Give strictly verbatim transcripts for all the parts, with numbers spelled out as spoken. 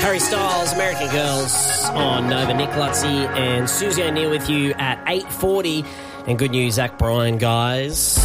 Harry Styles, American Girls on Nova. Nick Lutzy and Susie O'Neill with you at eight forty. And good news, Zach Bryan, guys.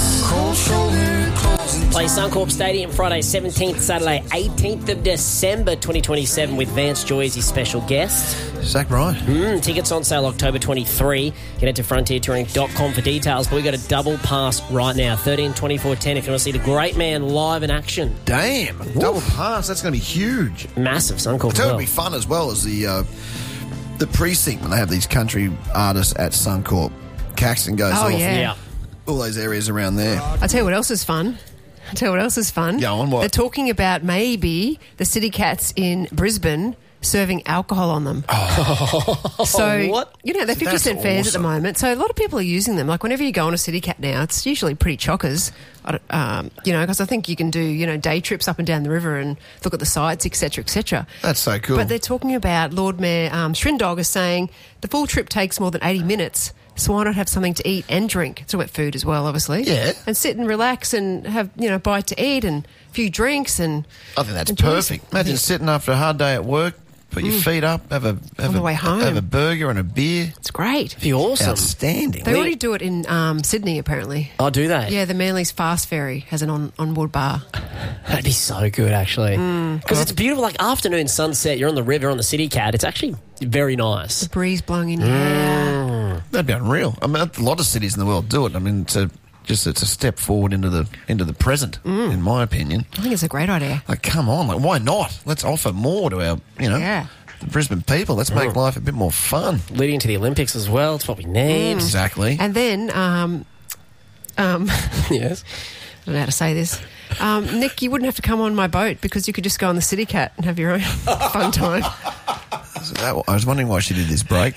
Play Suncorp Stadium Friday seventeenth, Saturday eighteenth of December twenty twenty-seven with Vance Joy as his special guest. Zach Bryan. Mm, tickets on sale October twenty-third. You can head to frontier touring dot com for details, but we've got a double pass right now, thirteen twenty-four ten if you want to see the great man live in action. Damn, Woof. double pass, that's going to be huge. Massive Suncorp as It's going well. to be fun as well as the uh, the precinct when they have these country artists at Suncorp. Caxton goes Oh, off. yeah. Yeah. All those areas around there. I'll tell you what else is fun. I'll tell you what else is fun. Go on, what? They're talking about maybe the City Cats in Brisbane serving alcohol on them. Oh, so, what? you know, they're fifty That's cent fares at the awesome. moment. So a lot of people are using them. Like whenever you go on a City Cat now, it's usually pretty chockers. I don't- Um, you know, because I think you can do, you know, day trips up and down the river and look at the sights, et cetera, et cetera. That's so cool. But they're talking about Lord Mayor um, Shrindog is saying the full trip takes more than eighty minutes. So why not have something to eat and drink? It's about food as well, obviously. Yeah. And sit and relax and have, you know, a bite to eat and a few drinks and... I think that's enjoy perfect. some- Imagine sitting after a hard day at work, put your feet up, have a have On a, the way home. have a burger and a beer. It's great. Be awesome. Outstanding. They already do it in um, Sydney, apparently. Oh, do they? Yeah, the Manly's Fast Ferry has an on onboard bar. That'd be so good, actually. Because it's beautiful, like afternoon sunset, you're on the river, on the City Cat. It's actually very nice. The breeze blowing in your hair. That'd be unreal. I mean, a lot of cities in the world do it. I mean, it's a, just it's a step forward into the into the present, in my opinion. I think it's a great idea. Like, come on, like, why not? Let's offer more to our, you know, Yeah. the Brisbane people. Let's make life a bit more fun. Leading into the Olympics as well. It's what we need. Exactly. And then, um, um, Yes. I don't know how to say this. Um, Nick, you wouldn't have to come on my boat because you could just go on the City Cat and have your own fun time. So that, I was wondering why she did this break.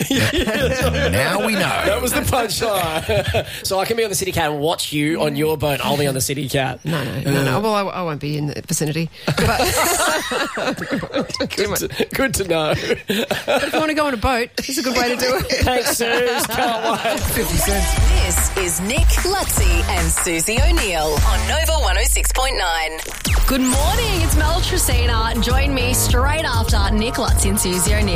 Now we know. That was the punchline. So I can be on the City Cat and watch you on your boat. I'll be on the City Cat. No, no, no, no. Well, I, I won't be in the vicinity. But Good to, good to know. if you want to go on a boat, it's a good way to do it. Thanks, Suze. Can't wait. fifty cents. This is Nick Lutzy and Susie O'Neill on Nova one oh six point nine. Good morning, it's Mel Tresina. Join me straight after Nick Lutz and Susie O'Neill.